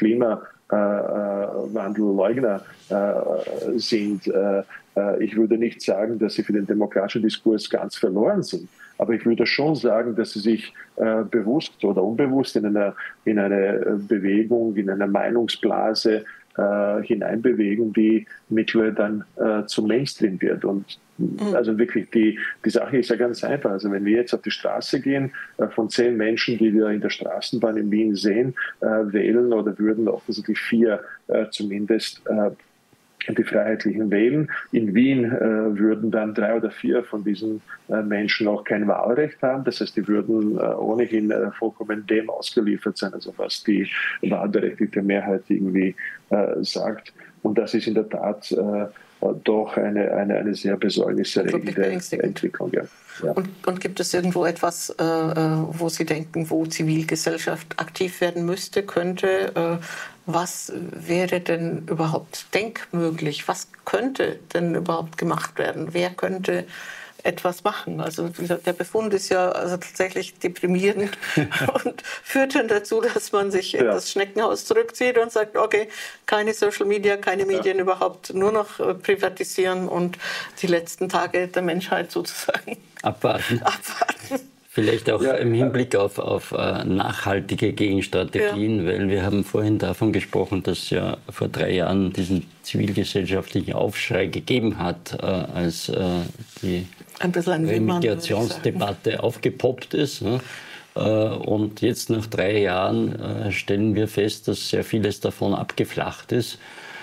Klimawandelleugner uh, uh, sind. Uh, uh, ich würde nicht sagen, dass sie für den demokratischen Diskurs ganz verloren sind, aber ich würde schon sagen, dass sie sich uh, bewusst oder unbewusst in, einer, in eine Bewegung, in einer Meinungsblase uh, hineinbewegen, die mittlerweile dann uh, zum Mainstream wird. Und also wirklich, die, die Sache ist ja ganz einfach. Also wenn wir jetzt auf die Straße gehen, äh, von zehn Menschen, die wir in der Straßenbahn in Wien sehen, äh, wählen oder würden offensichtlich vier äh, zumindest äh, die Freiheitlichen wählen. In Wien äh, würden dann drei oder vier von diesen äh, Menschen auch kein Wahlrecht haben. Das heißt, die würden äh, ohnehin äh, vollkommen dem ausgeliefert sein, also was die wahlberechtigte Mehrheit irgendwie äh, sagt. Und das ist in der Tat äh, doch eine, eine, eine sehr besorgniserregende Entwicklung. Ja. Ja. Und, und gibt es irgendwo etwas, äh, wo Sie denken, wo Zivilgesellschaft aktiv werden müsste, könnte? Äh, was wäre denn überhaupt denkmöglich? Was könnte denn überhaupt gemacht werden? Wer könnte etwas machen? Also der Befund ist ja also tatsächlich deprimierend und führt dann dazu, dass man sich ja. in das Schneckenhaus zurückzieht und sagt, okay, keine Social Media, keine Medien ja. überhaupt, nur noch privatisieren und die letzten Tage der Menschheit sozusagen abwarten. abwarten. Vielleicht auch ja, im Hinblick auf, auf uh, nachhaltige Gegenstrategien, ja. weil wir haben vorhin davon gesprochen, dass ja vor drei Jahren diesen zivilgesellschaftlichen Aufschrei gegeben hat, uh, als uh, die Remigrationsdebatte aufgepoppt ist. Ne? Uh, und jetzt nach drei Jahren uh, stellen wir fest, dass sehr vieles davon abgeflacht ist,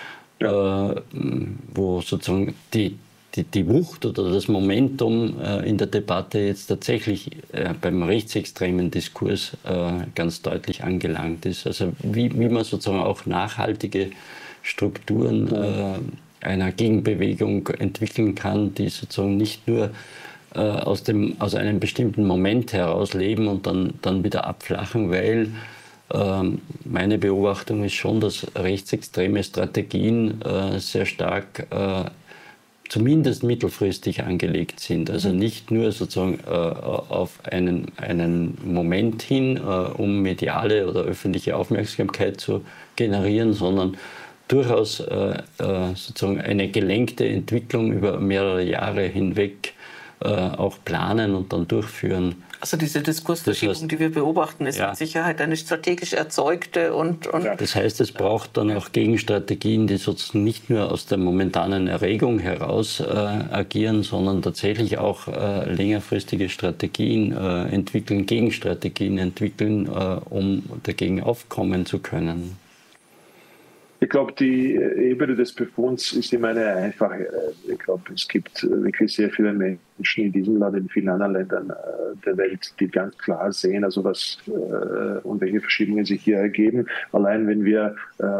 ja. uh, wo sozusagen die Die, die Wucht oder das Momentum äh, in der Debatte jetzt tatsächlich äh, beim rechtsextremen Diskurs äh, ganz deutlich angelangt ist. Also wie, wie man sozusagen auch nachhaltige Strukturen äh, einer Gegenbewegung entwickeln kann, die sozusagen nicht nur äh, aus, dem, aus einem bestimmten Moment heraus leben und dann, dann wieder abflachen, weil äh, meine Beobachtung ist schon, dass rechtsextreme Strategien äh, sehr stark äh, zumindest mittelfristig angelegt sind. Also nicht nur sozusagen äh, auf einen, einen Moment hin, äh, um mediale oder öffentliche Aufmerksamkeit zu generieren, sondern durchaus äh, äh, sozusagen eine gelenkte Entwicklung über mehrere Jahre hinweg äh, auch planen und dann durchführen. Also diese Diskursverschiebung, das heißt, die wir beobachten, ist ja. mit Sicherheit eine strategisch erzeugte. Und, und das heißt, es braucht dann auch Gegenstrategien, die sozusagen nicht nur aus der momentanen Erregung heraus äh, agieren, sondern tatsächlich auch äh, längerfristige Strategien äh, entwickeln, Gegenstrategien entwickeln, äh, um dagegen aufkommen zu können. Ich glaube, die Ebene des Befunds ist immer eine einfache. Ich glaube, es gibt wirklich sehr viele Menschen in diesem Land, in vielen anderen Ländern der Welt, die ganz klar sehen, also was und welche Verschiebungen sich hier ergeben. Allein wenn wir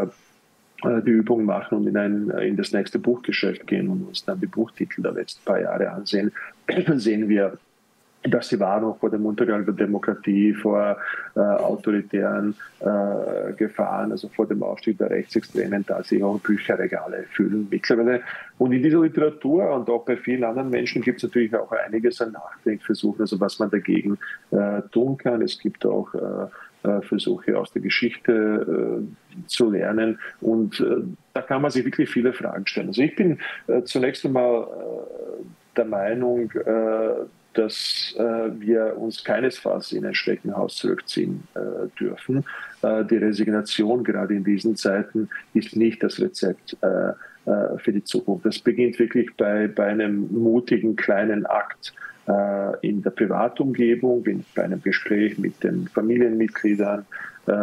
die Übung machen und in, ein, in das nächste Buchgeschäft gehen und uns dann die Buchtitel der letzten paar Jahre ansehen, sehen wir, dass die Warnung vor dem Untergang der Demokratie, vor äh, autoritären äh, Gefahren, also vor dem Aufstieg der Rechtsextremen, da sich auch Bücherregale füllen mittlerweile. Und in dieser Literatur und auch bei vielen anderen Menschen gibt es natürlich auch einiges an Nachdenkversuchen, also was man dagegen äh, tun kann. Es gibt auch äh, Versuche aus der Geschichte äh, zu lernen und äh, da kann man sich wirklich viele Fragen stellen. Also ich bin äh, zunächst einmal äh, der Meinung, äh, dass äh, wir uns keinesfalls in ein Schneckenhaus zurückziehen äh, dürfen. Äh, die Resignation gerade in diesen Zeiten ist nicht das Rezept äh, äh, für die Zukunft. Das beginnt wirklich bei, bei einem mutigen kleinen Akt äh, in der Privatumgebung, in, bei einem Gespräch mit den Familienmitgliedern, äh,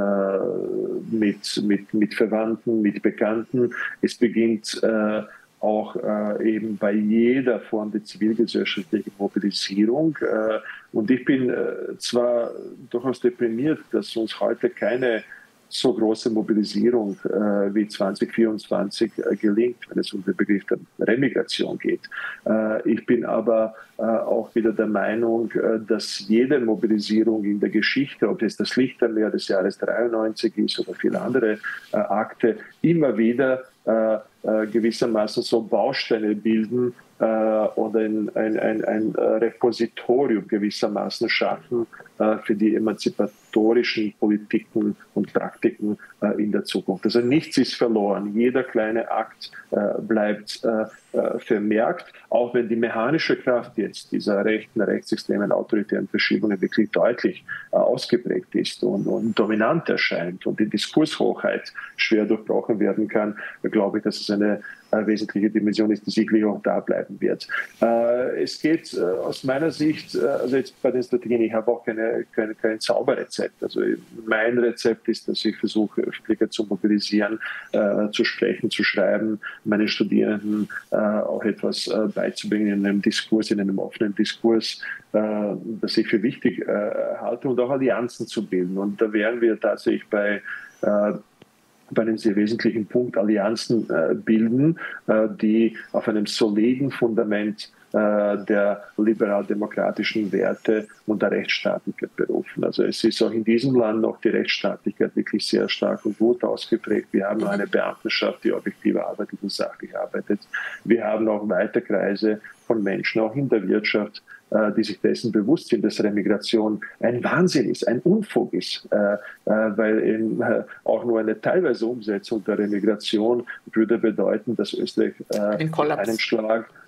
mit, mit, mit Verwandten, mit Bekannten. Es beginnt äh, auch äh, eben bei jeder Form der zivilgesellschaftlichen Mobilisierung. Äh, und ich bin äh, zwar durchaus deprimiert, dass uns heute keine so große Mobilisierung äh, wie zwanzig vierundzwanzig äh, gelingt, wenn es um den Begriff der Remigration geht. Äh, ich bin aber äh, auch wieder der Meinung, äh, dass jede Mobilisierung in der Geschichte, ob es das Lichtermeer des Jahres dreiundneunzig ist oder viele andere äh, Akte, immer wieder äh, äh, gewissermaßen so Bausteine bilden äh, oder ein, ein, ein, ein Repositorium gewissermaßen schaffen äh, für die emanzipatorischen Politiken und Praktiken äh, in der Zukunft. Also nichts ist verloren. Jeder kleine Akt äh, bleibt äh, vermerkt, auch wenn die mechanische Kraft jetzt dieser rechten, rechtsextremen, autoritären Verschiebungen wirklich deutlich äh, ausgeprägt ist und, und dominant erscheint und die Diskurshochheit schwer durchbrochen werden kann, glaube ich, dass es eine äh, wesentliche Dimension ist, die sicherlich auch da bleiben wird. Äh, es geht äh, aus meiner Sicht, äh, also jetzt bei den Strategien, ich habe auch keine, keine, kein Zauberrezept. Also mein Rezept ist, dass ich versuche, Öffentlichkeit zu mobilisieren, äh, zu sprechen, zu schreiben, meine Studierenden äh, auch etwas äh, beizubringen in einem Diskurs, in einem offenen Diskurs, äh, das ich für wichtig äh, halte und auch Allianzen zu bilden. Und da wären wir tatsächlich bei äh, bei einem sehr wesentlichen Punkt Allianzen äh, bilden, äh, die auf einem soliden Fundament äh, der liberal-demokratischen Werte und der Rechtsstaatlichkeit berufen. Also es ist auch in diesem Land noch die Rechtsstaatlichkeit wirklich sehr stark und gut ausgeprägt. Wir haben eine Beamtenschaft, die objektiv arbeitet und sachlich arbeitet. Wir haben auch weite Kreise von Menschen, auch in der Wirtschaft, die sich dessen bewusst sind, dass Remigration ein Wahnsinn ist, ein Unfug ist, äh, weil eben äh, auch nur eine teilweise Umsetzung der Remigration würde bedeuten, dass Österreich äh, einen Schlag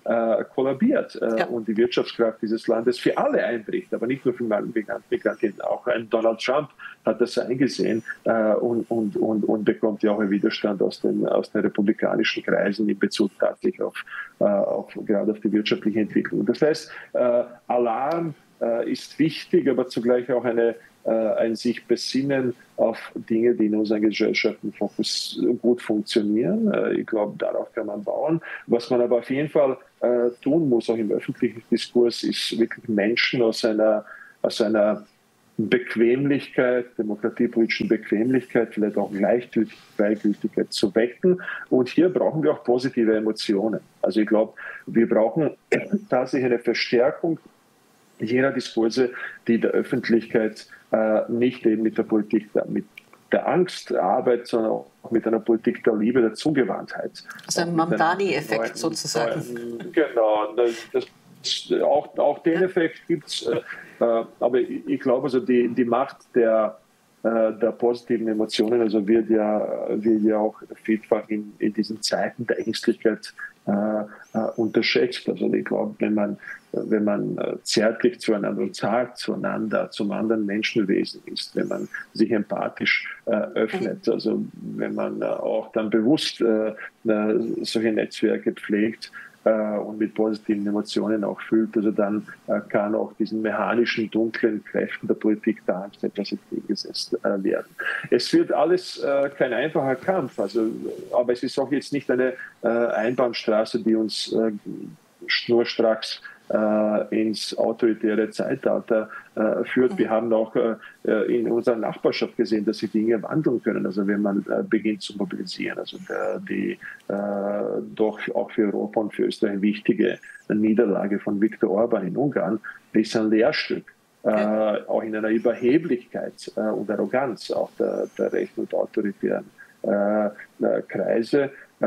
äh, kollabiert äh, ja. und die Wirtschaftskraft dieses Landes für alle einbricht, aber nicht nur für Migranten. Auch ein Donald Trump hat das eingesehen äh, und, und, und, und bekommt ja auch einen Widerstand aus den, aus den republikanischen Kreisen in Bezug tatsächlich auf, äh, auf gerade auf die wirtschaftliche Entwicklung. Das heißt, äh, Alarm äh, ist wichtig, aber zugleich auch eine ein sich besinnen auf Dinge, die in unseren Gesellschaften Fokus gut funktionieren. Ich glaube, darauf kann man bauen. Was man aber auf jeden Fall äh, tun muss, auch im öffentlichen Diskurs, ist wirklich Menschen aus einer, aus einer Bequemlichkeit, demokratiepolitischen Bequemlichkeit, vielleicht auch Gleichgültigkeit zu wecken. Und hier brauchen wir auch positive Emotionen. Also ich glaube, wir brauchen tatsächlich eine Verstärkung jener Diskurse, die der Öffentlichkeit äh, nicht eben mit der Politik, mit der Angst arbeitet, sondern auch mit einer Politik der Liebe, der Zugewandtheit. Also ein Mamdani-Effekt sozusagen. Neuen, genau, das, das, auch, auch den Effekt gibt es. Äh, aber ich, ich glaube, also die, die Macht der, äh, der positiven Emotionen also wird, ja, wird ja auch vielfach in, in diesen Zeiten der Ängstlichkeit äh, äh, unterschätzt. Also ich glaube, wenn man wenn man zärtlich zueinander und zart zueinander, zum anderen Menschenwesen ist, wenn man sich empathisch äh, öffnet, also wenn man äh, auch dann bewusst äh, solche Netzwerke pflegt äh, und mit positiven Emotionen auch füllt, also dann äh, kann auch diesen mechanischen, dunklen Kräften der Politik der Angst etwas entgegengesetzt äh, werden. Es wird alles äh, kein einfacher Kampf, also, aber es ist auch jetzt nicht eine äh, Einbahnstraße, die uns äh, schnurstracks äh, ins autoritäre Zeitalter äh, führt. Wir haben auch äh, in unserer Nachbarschaft gesehen, dass sich Dinge wandeln können, also wenn man äh, beginnt zu mobilisieren. Also der, die äh, doch auch für Europa und für Österreich wichtige Niederlage von Viktor Orban in Ungarn ist ein Lehrstück. Äh, auch in einer Überheblichkeit äh, und Arroganz auch der, der rechten und autoritären äh, äh, Kreise. Äh,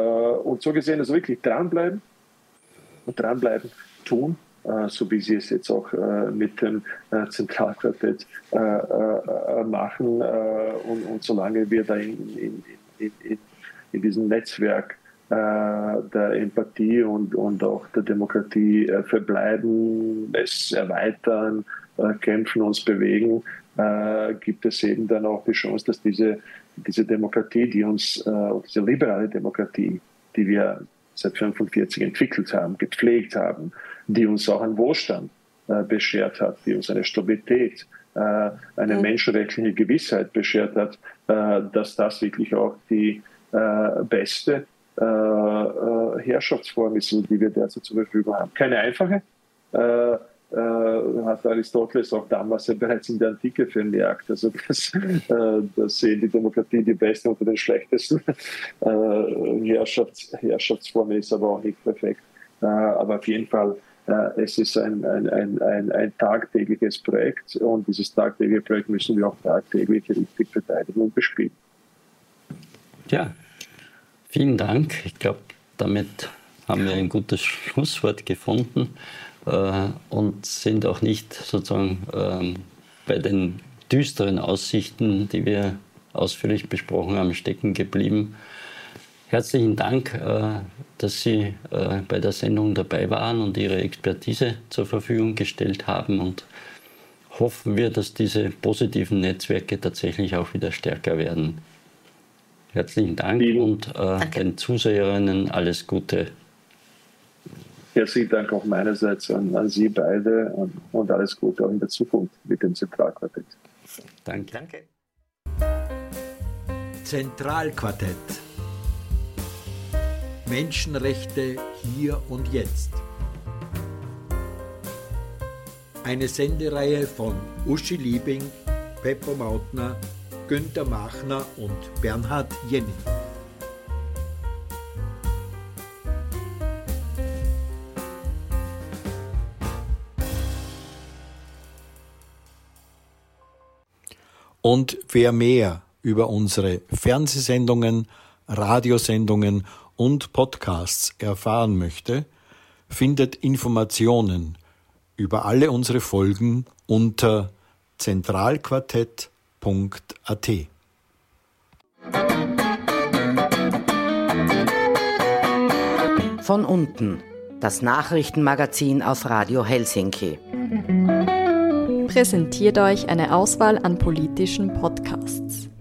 und so gesehen, also wirklich dranbleiben und dranbleiben, tun, äh, so wie Sie es jetzt auch äh, mit dem äh, Zentralquartett äh, äh, machen. Äh, und, und solange wir da in, in, in, in, in diesem Netzwerk äh, der Empathie und, und auch der Demokratie äh, verbleiben, es erweitern, äh, kämpfen, uns bewegen, äh, gibt es eben dann auch die Chance, dass diese, diese Demokratie, die uns, äh, diese liberale Demokratie, die wir seit fünfundvierzig entwickelt haben, gepflegt haben, die uns auch einen Wohlstand äh, beschert hat, die uns eine Stabilität, äh, eine mhm. menschenrechtliche Gewissheit beschert hat, äh, dass das wirklich auch die äh, beste äh, äh, Herrschaftsform ist, die wir derzeit zur Verfügung haben. Keine einfache, äh, äh, hat Aristoteles auch damals ja bereits in der Antike vermerkt. Also das, äh, das sehen die Demokratie die beste unter den schlechtesten äh, Herrschafts-, Herrschaftsformen, ist aber auch nicht perfekt. Äh, aber auf jeden Fall, äh, es ist ein, ein, ein, ein, ein tagtägliches Projekt und dieses tagtägliche Projekt müssen wir auch tagtäglich richtig verteidigen und bespielen. Ja, vielen Dank. Ich glaube, damit haben wir ein gutes Schlusswort gefunden äh, und sind auch nicht sozusagen äh, bei den düsteren Aussichten, die wir ausführlich besprochen haben, stecken geblieben. Herzlichen Dank, äh, dass Sie äh, bei der Sendung dabei waren und Ihre Expertise zur Verfügung gestellt haben, und hoffen wir, dass diese positiven Netzwerke tatsächlich auch wieder stärker werden. Herzlichen Dank und äh, den Zuseherinnen alles Gute. Herzlichen Dank auch meinerseits an, an Sie beide und, und alles Gute auch in der Zukunft mit dem Zentralquartett. Danke. Danke. Zentralquartett. Menschenrechte hier und jetzt. Eine Sendereihe von Uschi Liebing, Pepper Mautner, Günther Machner und Bernhard Jenny. Und wer mehr über unsere Fernsehsendungen, Radiosendungen und Podcasts erfahren möchte, findet Informationen über alle unsere Folgen unter zentralquartett punkt a t. Von unten. das Nachrichtenmagazin aus Radio Helsinki. Präsentiert euch eine Auswahl an politischen Podcasts.